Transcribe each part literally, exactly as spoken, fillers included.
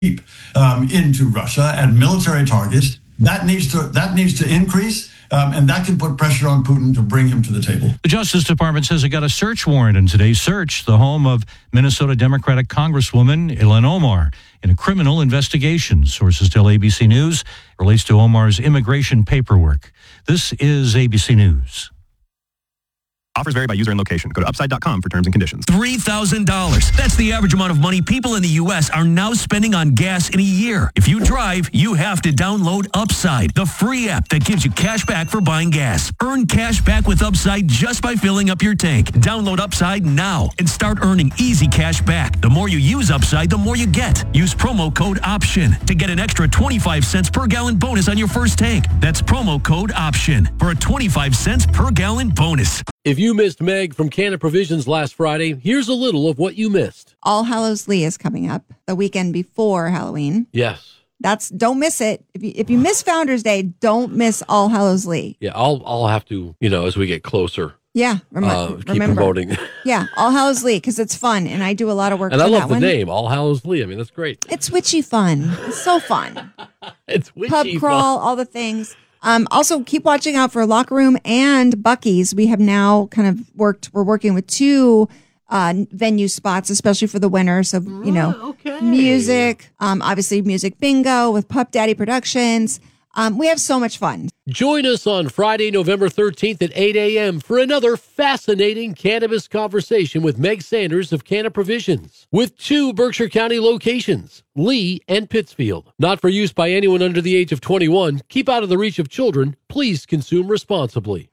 um, into Russia and military targets. That needs to that needs to increase, um, and that can put pressure on Putin to bring him to the table. The Justice Department says it got a search warrant in today's search, the home of Minnesota Democratic Congresswoman Ilhan Omar, in a criminal investigation. Sources tell A B C News it relates to Omar's immigration paperwork. This is A B C News. Offers vary by user and location. Go to upside dot com for terms and conditions. three thousand dollars. That's the average amount of money people in the U S are now spending on gas in a year. If you drive, you have to download Upside, the free app that gives you cash back for buying gas. Earn cash back with Upside just by filling up your tank. Download Upside now and start earning easy cash back. The more you use Upside, the more you get. Use promo code OPTION to get an extra twenty-five cents per gallon bonus on your first tank. That's promo code OPTION for a twenty-five cents per gallon bonus. If you missed Meg from Canna Provisions last Friday, here's a little of what you missed. All Hallows Eve is coming up the weekend before Halloween. Yes. That's don't miss it. If you if you miss Founders Day, don't miss All Hallows Eve. Yeah, I'll I'll have to, you know, as we get closer. Yeah, rem- uh, keep remember. promoting. Yeah, All Hallows Eve because it's fun and I do a lot of work. And for I love that the one. name, All Hallows Eve. I mean, that's great. It's witchy fun. It's so fun. It's witchy Pub crawl, fun. all the things. Um, also, keep watching out for Locker Room and Buc-ee's. We have now kind of worked, we're working with two uh, venue spots, especially for the winter. So, you know, Oh, okay. music, um, obviously music bingo with Pup Daddy Productions. Um, we have so much fun. Join us on Friday, November thirteenth at eight a.m. for another fascinating cannabis conversation with Meg Sanders of Canna Provisions, with two Berkshire County locations, Lee and Pittsfield. Not for use by anyone under the age of twenty-one. Keep out of the reach of children. Please consume responsibly.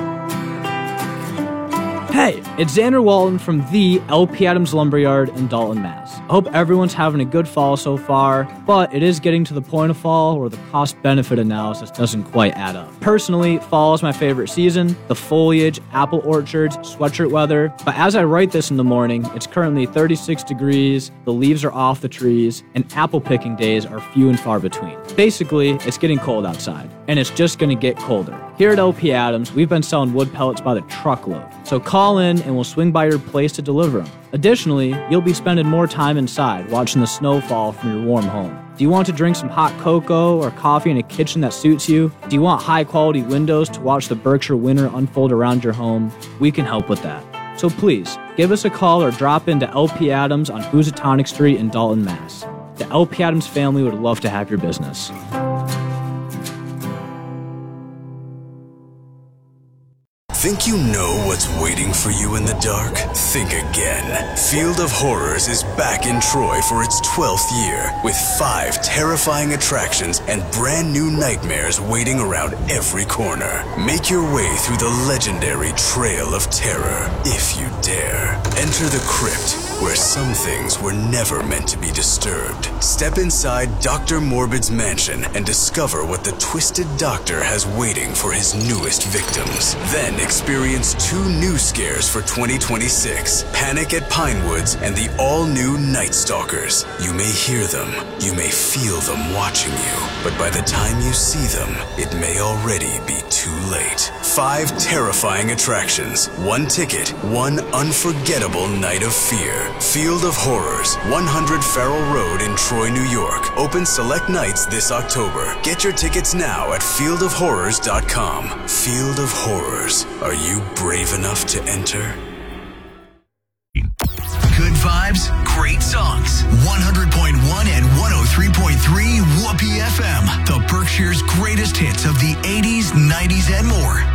Hey, it's Xander Walton from the L P Adams Lumberyard in Dalton, Mass. I hope everyone's having a good fall so far, but it is getting to the point of fall where the cost-benefit analysis doesn't quite add up. Personally, fall is my favorite season, the foliage, apple orchards, sweatshirt weather, but as I write this in the morning, it's currently thirty-six degrees, the leaves are off the trees, and apple picking days are few and far between. Basically, it's getting cold outside, and it's just going to get colder. Here at L P Adams, we've been selling wood pellets by the truckload, so call in and we'll swing by your place to deliver them. Additionally, you'll be spending more time inside watching the snow fall from your warm home. Do you want to drink some hot cocoa or coffee in a kitchen that suits you? Do you want high-quality windows to watch the Berkshire winter unfold around your home? We can help with that. So please, give us a call or drop into L P Adams on Housatonic Street in Dalton, Mass. The L P Adams family would love to have your business. Think you know what's waiting for you in the dark? Think again. Field of Horrors is back in Troy for its twelfth year, with five terrifying attractions and brand new nightmares waiting around every corner. Make your way through the legendary Trail of Terror, if you dare. Enter the crypt, where some things were never meant to be disturbed. Step inside Doctor Morbid's mansion and discover what the Twisted Doctor has waiting for his newest victims. Then experience two new scares for twenty twenty-six, Panic at Pinewoods and the all-new Night Stalkers. You may hear them, you may feel them watching you, but by the time you see them, it may already be too late. Five terrifying attractions, one ticket, one unforgettable night of fear. Field of Horrors, one hundred Farrell Road in Troy, New York. Open select nights this October. Get your tickets now at field of horrors dot com. Field of Horrors. Are you brave enough to enter? Good vibes, great songs. one hundred point one and one oh three point three Whoopee F M. The Berkshire's greatest hits of the eighties, nineties, and more.